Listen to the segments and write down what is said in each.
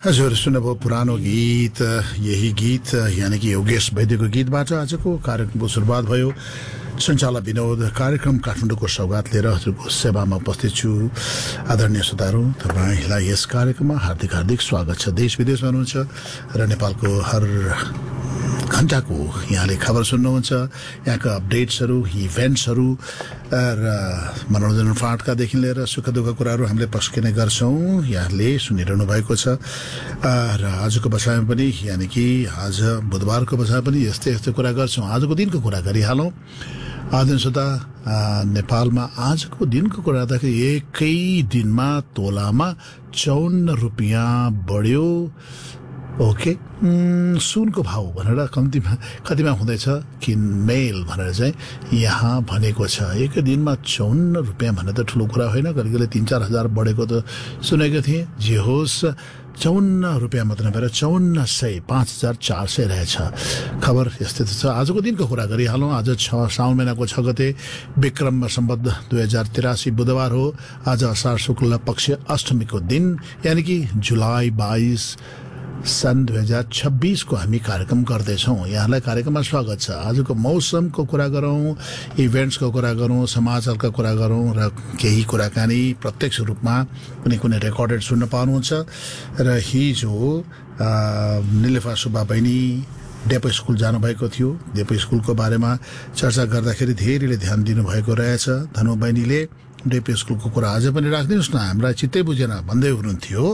हजुर सुन्नुभयो पुरानो गीत। यही गीत यानी कि योगेश वैद्यको गीतबाट आजको कार्यक्रमको सुरुवात भयो। सञ्चालक विनोद कार्यक्रम काठमाडौँको सौगात लिएर हजुरको सेवामा उपस्थित छु। आदरणीय श्रोताहरू, तपाईँलाई यस कार्यक्रममा हार्दिक स्वागत छ। देश विदेशमा हुनुहुन्छ र नेपालको हर घण्टाको यहाँले खबर सुन्नुहुन्छ। यहाँका अपडेट्सहरू, इभेन्ट्सहरू र मनोरञ्जन फाँटकादेखि लिएर सुख दुःख कुराहरू हामीले पस्किने गर्छौँ। यहाँले सुनिरहनु भएको छ। र आजको बसाइमा पनि यानी कि आज बुधबारको बसाइमा पनि यस्तै कुरा गर्छौँ। आजको दिनको कुरा गरिहालौँ। आदरणीय श्रोता, नेपालमा आजको दिनको कुरा गर्दाखेरि एकै दिनमा तोलामा 54 रुपियाँ बढ्यो। ओके, सुनको भाउ भनेर कतिमा हुँदैछ किनमेल भनेर चाहिँ यहाँ भनेको छ। एक दिनमा 54 रुपियाँ भने त ठुलो कुरा होइन। कहिले 3-4 हजार बढेको त सुनेको थिएँ। जे होस्, 54 रुपियाँ मात्र नभएर 5400, 5400 रहेछ। खबर यस्तै छ। आजको दिनको कुरा गरिहालौँ। आज साउन महिनाको 6 गते विक्रम सम्वत 2083 बुधबार हो। आज असार शुक्ल पक्ष अष्टमीको दिन यानी कि जुलाई 22 सन् 2026 को हामी कार्यक्रम गर्दैछौँ। यहाँलाई कार्यक्रममा स्वागत छ। आजको मौसमको कुरा गरौँ, इभेन्ट्सको कुरा गरौँ, समाचारका कुरा गरौँ र केही कुराकानी प्रत्यक्ष रूपमा कुनै रेकर्डेड सुन्न पाउनुहुन्छ। र हिजो निलेफा सुब्बा बहिनी डेपो स्कुल जानुभएको थियो। डेपो स्कुलको बारेमा चर्चा गर्दाखेरि धेरैले ध्यान दिनुभएको रहेछ। धनु बहिनीले डेपो स्कुलको कुरा आज पनि राखिदिनुहोस् न, हामीलाई चित्तै बुझेन भन्दै हुनुहुन्थ्यो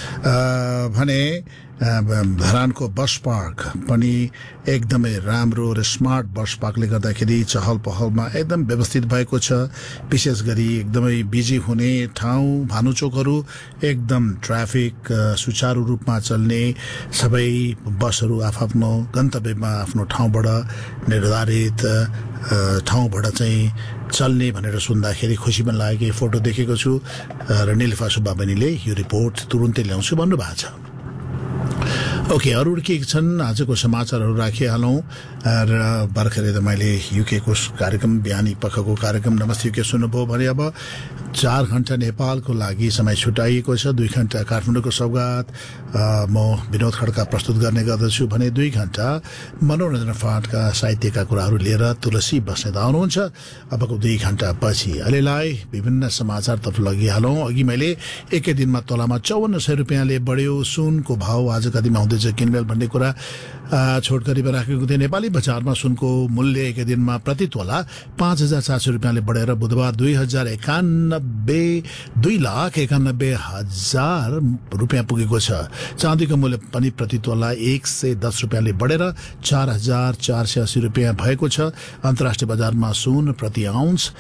भने धरानको बस पार्क पनि एकदमै राम्रो र स्मार्ट बस पार्कले गर्दाखेरि चहल पहलमा एकदम व्यवस्थित भएको छ। विशेष गरी एकदमै बिजी हुने ठाउँ, भानुचोकहरू एकदम ट्राफिक सुचारू रूपमा चल्ने, सबै बसहरू आफ्नो गन्तव्यमा आफ्नो ठाउँबाट निर्धारित ठाउँबाट चाहिँ चल्ने भनेर सुन्दाखेरि खुसी पनि लाग्यो। फोटो देखेको छु र निलेफा सुब्बा बहिनीले यो रिपोर्ट तुरुन्तै ल्याउँछु भन्नुभएको छ। ओके, अरू के छन् आजको समाचारहरू राखिहालौँ। र भर्खरै त मैले युकेको कार्यक्रम, बिहानी पखको कार्यक्रम नमस्ते युके सुन्नुभयो भने अब 4 घण्टा नेपालको लागि समय छुट्याइएको छ। 2 घण्टा काठमाडौँको सौगात म विनोद खड्का प्रस्तुत गर्ने गर्दछु भने 2 घण्टा मनोरञ्जन फाँटका साहित्यका कुराहरू लिएर तुलसी बस्नेत आउनुहुन्छ। अबको 2 घण्टा पछि अहिलेलाई विभिन्न समाचारतर्फ लगिहालौँ। अघि मैले एकै दिनमा तोलामा 5400 रुपियाँले बढ्यो सुनको भाउ। आज कतिमा हुँदैछ किनमेल भन्ने कुरा छोटकरीमा राखेको थिएँ। नेपाली बजारमा सुनको मूल्य एकै दिनमा प्रति तोला 5400 रुपियाँले बढेर बुधबार 2,91,000 रुपियाँ पुगेको छ। चाँदीको मूल्य पनि प्रति तोला 110 रुपियाँले बढेर 4,480 रुपियाँ भएको छ। अन्तर्राष्ट्रिय बजारमा सुन प्रति आउन्स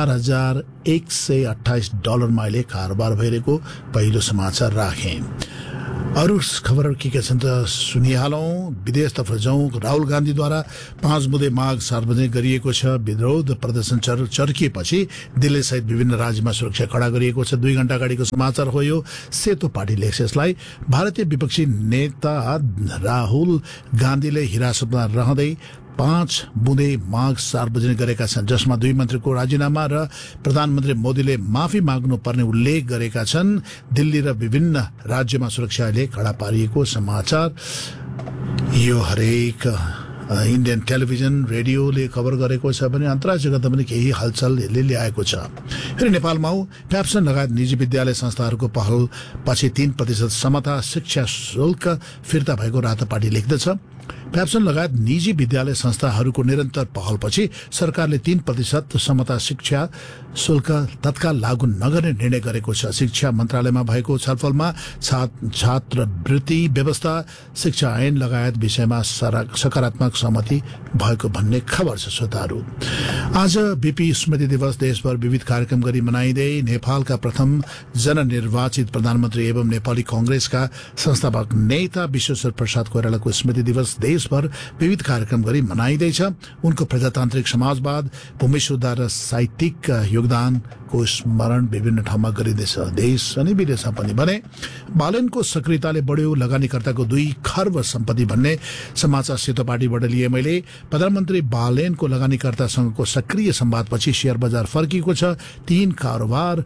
$4,128 अहिले कारोबार भइरहेको पहिलो समाचार राखेँ। अरू खबरहरू के छन् त सुनिहालौँ। विदेशतर्फ जाउँ। राहुल गान्धीद्वारा 5 बुँदे माग सार्वजनिक गरिएको छ। विरोध प्रदर्शन चर्किएपछि दिल्लीसहित विभिन्न राज्यमा सुरक्षा कड़ा गरिएको छ। 2 घण्टा अगाडिको समाचार हो यो। सेतो पार्टी लेख्छ यसलाई। भारतीय विपक्षी नेता राहुल गान्धीले हिरासतमा रहँदै 5 बुँदे माग सार्वजनिक गरेका छन्, जसमा 2 मन्त्रीको राजीनामा र प्रधानमन्त्री मोदीले माफी माग्नु पर्ने उल्लेख गरेका छन्। दिल्ली र विभिन्न राज्यमा सुरक्षाले कड़ा पारिएको समाचार यो हरेक इन्डियन टेलिभिजन रेडियोले खबर गरेको छ भने अन्तर्राष्ट्रिय जगतमा पनि केही हलचल यसले ल्याएको छ। फेरि नेपालमा प्याप्सन लगायत निजी विद्यालय संस्थाहरूको पहल पछि 3% समता शिक्षा शुल्क फिर्ता भएको रातो पार्टी लेख्दछ। प्याप्सन लगायत निजी विद्यालय संस्थाहरूको निरन्तर पहलपछि सरकारले 3% समता शिक्षा शुल्क तत्काल लागू नगर्ने निर्णय गरेको छ। शिक्षा मन्त्रालयमा भएको छलफलमा छात्रवृत्ति व्यवस्था, शिक्षा ऐन लगायत विषयमा सकारात्मक सहमति भएको भन्ने खबर छ। श्रोताहरू, आज बीपी स्मृति दिवस देशभर विविध कार्यक्रम गरी मनाइँदै नेपालका प्रथम जननिर्वाचित प्रधानमन्त्री एवं नेपाली कांग्रेसका संस्थापक नेता विश्वेश्वर प्रसाद कोइरालाको स्मृति दिवस देशभर विविध कार्यक्रम गरी मनाइँदैछ। उनको प्रजातान्त्रिक समाजवाद, भूमि सुधार र साहित्यिक योगदानको स्मरण विभिन्न ठाउँमा गरिँदैछ, देश अनि विदेशमा पनि। भने बालेनको सक्रियताले बढ्यो लगानीकर्ताको 2 खर्ब सम्पत्ति भन्ने समाचार सेतो पार्टीबाट लिए मैले। प्रधानमन्त्री बालेनको लगानीकर्तासँगको सक्रिय संवादपछि शेयर बजार फर्किएको छ। 3 कारोबार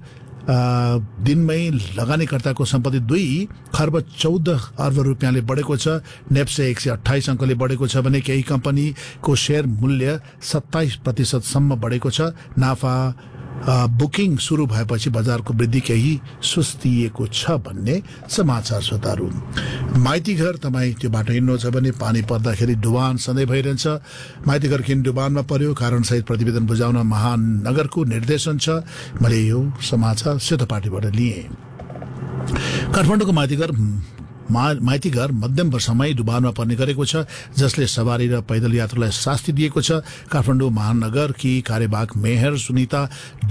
दिनमै लगानीकर्ताको सम्पत्ति 2 खर्ब 14 अर्ब रुपियाँले बढेको छ। नेप्से 128 अङ्कले बढेको छ भने केही कम्पनीको शेयर मूल्य 27% सम्म बढेको छ। नाफा बुकिङ सुरु भएपछि बजारको वृद्धि केही सुस्तिएको छ भन्ने समाचार श्रोताहरू। माइती घर तपाईँ त्यो बाटो हिँड्नुहुन्छ भने पानी पर्दाखेरि डुबान सधैँ भइरहन्छ। माइती घर किन डुबानमा पर्यो कारणसहित प्रतिवेदन बुझाउन महानगरको निर्देशन छ। मैले यो समाचार सेतो पार्टीबाट लिएँ। काठमाडौँको माइती घर मध्यम वर्षमै डुबानमा पर्ने गरेको छ, जसले सवारी र पैदल यात्रुलाई शास्ति दिएको छ। काठमाडौँ महानगरकी कार्यवाहक मेयर सुनिता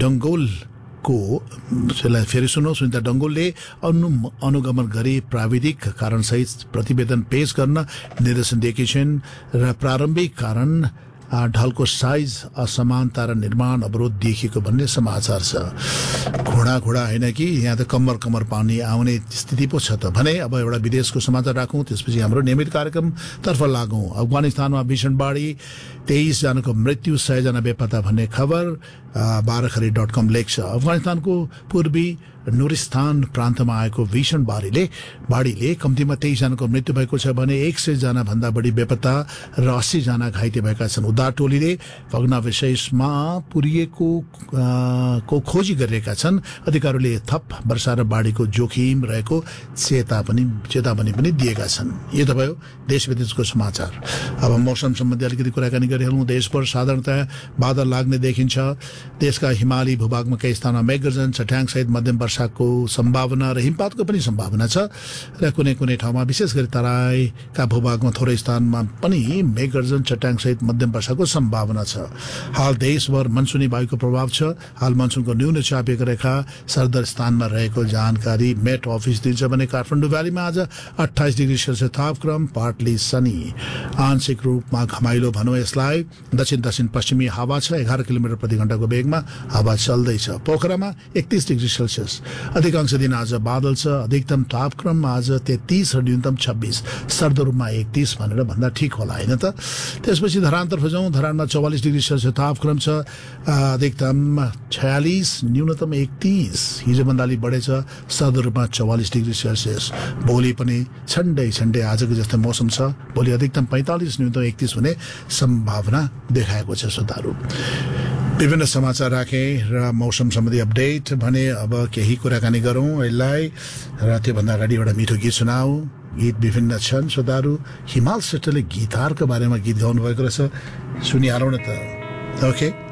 डङ्गोलको फेरि सुनौ। सुनिता डङ्गोलले अनुगमन गरी प्राविधिक कारणसहित प्रतिवेदन पेश गर्न निर्देशन दिएकी छिन् र प्रारम्भिक कारण ढलको साइज असमानता र निर्माण अवरोध देखिएको भन्ने समाचार छ। घोडा होइन कि यहाँ त कम्मर पानी आउने स्थिति पो छ त भने। अब एउटा विदेशको समाचार राखौँ, त्यसपछि हाम्रो नियमित कार्यक्रमतर्फ लागौँ। अफगानिस्तानमा भीषण बाढी, 23 जनाको मृत्यु, 100 जना बेपत्ता भन्ने खबर बारखरी.com लेख्छ। अफगानिस्तानको पूर्वी नुरिस्तान प्रान्तमा आएको भीषण बाढीले कम्तीमा 23 जनाको मृत्यु भएको छ भने 100 जना भन्दा बढी बेपत्ता र 80 जना घाइते भएका छन्। उद्धार टोलीले भग्नावशेषमा पुरिएको को खोजी गरिरहेका छन्। अधिकारीले थप वर्षा र बाढीको जोखिम रहेको चेतावनी पनि दिएका छन्। यो त भयो देश विदेशको समाचार। अब मौसम सम्बन्धी अलिकति कुराकानी गरिहालौँ। देशभर साधारणतया बादल लाग्ने देखिन्छ। देशका हिमाली भूभागमा केही स्थानमा मेघगर्जन, चट्याङ सहित मध्यम वर्षाको सम्भावना र हिमपातको पनि सम्भावना छ र कुनै ठाउँमा विशेष गरी तराईका भूभागमा थोरै स्थानमा पनि मेघगर्जन, चट्याङ सहित मध्यम वर्षाको सम्भावना छ। हाल देशभर मनसुनी वायुको प्रभाव छ। हाल मनसुनको न्यून चापेको रेखा सरदर स्थानमा रहेको जानकारी मेट अफिस दिन्छ भने काठमाडौँ भ्यालीमा आज 28 डिग्री सेल्सियस तापक्रम, पार्टली सनी, आंशिक रूपमा घमाइलो भनौँ यसलाई। दक्षिण पश्चिमी हावा छ, 11 किलोमिटर प्रति घण्टाको वेगमा हावा चल्दैछ। पोखरामा 31 डिग्री सेल्सियस। अधिकांश दिन आज बादल छ। अधिकतम तापक्रम आज 33 र न्यूनतम 26, सर्दो रूपमा 31 भनेर भन्दा ठिक होला होइन त। त्यसपछि धरानतर्फ जाउँ। धरानमा 44 डिग्री सेल्सियस तापक्रम छ। अधिकतम 46, न्यूनतम 31, हिजोभन्दा अलि बढेछ। सर्दो रूपमा 44 डिग्री सेल्सियस। भोलि पनि छन्डै आजको जस्तै मौसम छ। भोलि अधिकतम 45, न्यूनतम 31 हुने सम्भावना देखाएको छ। श्रोताहरू, विभिन्न समाचार राखेँ र मौसम सम्बन्धी अपडेट भने अब केही कुराकानी गरौँ यसलाई र त्योभन्दा अगाडि एउटा मिठो गीत सुनाऊ। गीत विभिन्न छन् श्रोताहरू। हिमाल श्रेष्ठले गिटारको बारेमा गीत गाउनु भएको रहेछ, सुनिहालौँ न त। ओके।